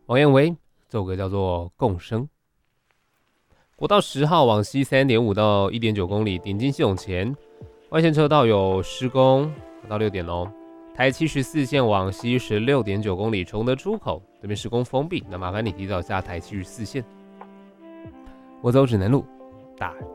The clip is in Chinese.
王彦威，这首歌叫做《共生》。国道10号往西3.5到1.9公里，顶进系统前，外线车道有施工，到6点哦。台74线往西16.9公里，崇德出口这边施工封闭，那麻烦你提早下台74线。我走指南路，大